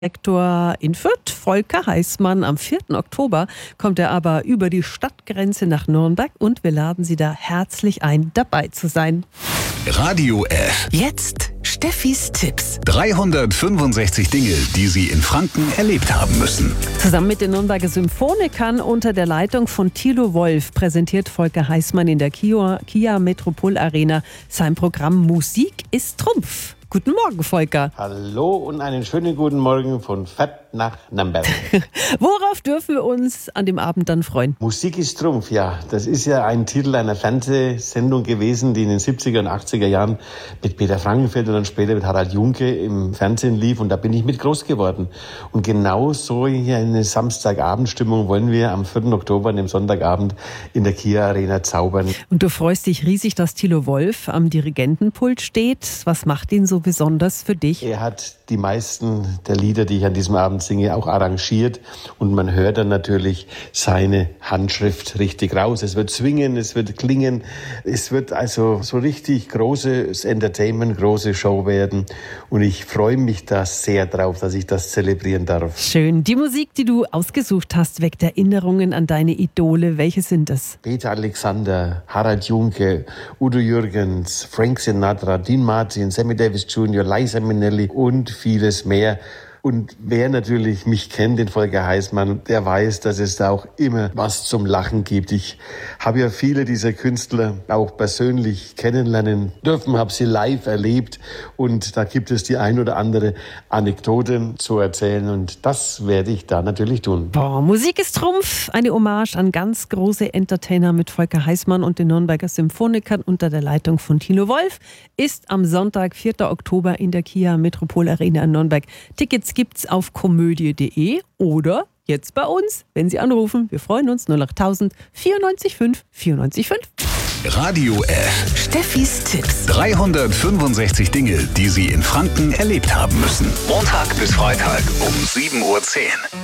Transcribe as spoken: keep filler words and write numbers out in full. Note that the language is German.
Rektor in Fürth, Volker Heißmann. Am vierten Oktober kommt er aber über die Stadtgrenze nach Nürnberg und wir laden Sie da herzlich ein, dabei zu sein. Radio F. Jetzt Steffis Tipps. dreihundertfünfundsechzig Dinge, die Sie in Franken erlebt haben müssen. Zusammen mit den Nürnberger Symphonikern unter der Leitung von Thilo Wolf präsentiert Volker Heißmann in der Kia, Kia Metropol Arena sein Programm Musik ist Trumpf. Guten Morgen, Volker. Hallo und einen schönen guten Morgen von Fett nach Nürnberg. Worauf dürfen wir uns an dem Abend dann freuen? Musik ist Trumpf, ja. Das ist ja ein Titel einer Fernsehsendung gewesen, die in den siebziger und achtziger Jahren mit Peter Frankenfeld und dann später mit Harald Junke im Fernsehen lief. Und da bin ich mit groß geworden. Und genau so hier eine Samstagabendstimmung wollen wir am vierten Oktober, an dem Sonntagabend, in der Kia Arena zaubern. Und du freust dich riesig, dass Thilo Wolf am Dirigentenpult steht. Was macht ihn so besonders für dich? Er hat die meisten der Lieder, die ich an diesem Abend singe, auch arrangiert und man hört dann natürlich seine Handschrift richtig raus. Es wird swingen, es wird klingen, es wird also so richtig großes Entertainment, große Show werden und ich freue mich da sehr drauf, dass ich das zelebrieren darf. Schön. Die Musik, die du ausgesucht hast, weckt Erinnerungen an deine Idole. Welche sind es? Peter Alexander, Harald Junke, Udo Jürgens, Frank Sinatra, Dean Martin, Sammy Davis Junior, Liza Minnelli und vieles mehr. Und wer natürlich mich kennt, den Volker Heißmann, der weiß, dass es da auch immer was zum Lachen gibt. Ich habe ja viele dieser Künstler auch persönlich kennenlernen dürfen, habe sie live erlebt und da gibt es die ein oder andere Anekdote zu erzählen und das werde ich da natürlich tun. Boah, Musik ist Trumpf, eine Hommage an ganz große Entertainer mit Volker Heißmann und den Nürnberger Symphonikern unter der Leitung von Thilo Wolf, ist am Sonntag, vierten Oktober in der Kia Metropol Arena in Nürnberg. Tickets gibt's auf komödie punkt de oder jetzt bei uns, wenn Sie anrufen. Wir freuen uns. null acht tausend vierundneunzig fünf vierundneunzig fünf. Radio F. Steffis Tipps. dreihundertfünfundsechzig Dinge, die Sie in Franken erlebt haben müssen. Montag bis Freitag um sieben Uhr zehn.